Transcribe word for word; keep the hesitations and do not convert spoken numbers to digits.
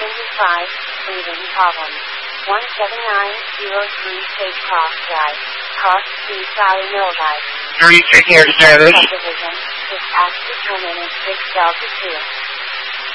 Cindy five, breathing problems. one seven nine zero three Cape Cross Drive. Cost two Charlie Millvite. Are you taking your service? Subdivision. This acts to come in as six Delta two.